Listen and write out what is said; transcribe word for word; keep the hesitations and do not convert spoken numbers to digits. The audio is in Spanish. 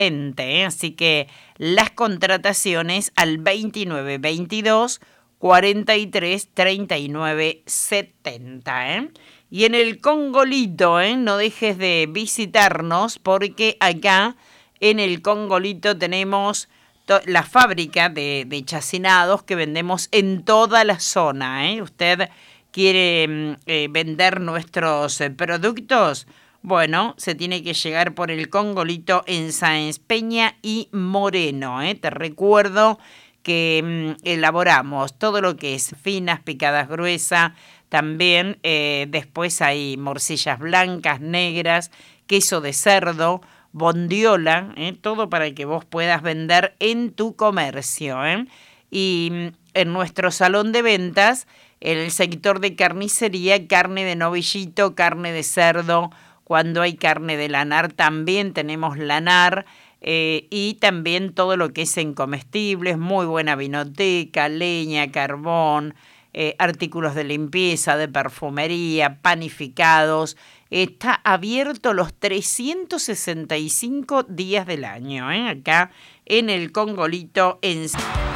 ente, ¿eh? Así que las contrataciones al veintinueve veintidós cuarenta y tres treinta y nueve setenta, ¿eh? Y en el Congolito, ¿eh? No dejes de visitarnos porque acá en el Congolito tenemos to- la fábrica de, de chacinados que vendemos en toda la zona, ¿eh? Usted quiere mm, eh, vender nuestros eh, productos, bueno, se tiene que llegar por el Congolito en Sáenz Peña y Moreno, ¿eh? Te recuerdo que mm, elaboramos todo lo que es finas, picadas gruesas, también eh, después hay morcillas blancas, negras, queso de cerdo, bondiola, ¿eh? Todo para que vos puedas vender en tu comercio, ¿eh? Y mm, en nuestro salón de ventas, en el sector de carnicería, carne de novillito, carne de cerdo. Cuando hay carne de lanar también tenemos lanar, eh, y también todo lo que es en comestibles, muy buena vinoteca, leña, carbón, eh, artículos de limpieza, de perfumería, panificados. Está abierto los trescientos sesenta y cinco días del año, ¿eh? Acá en el Congolito en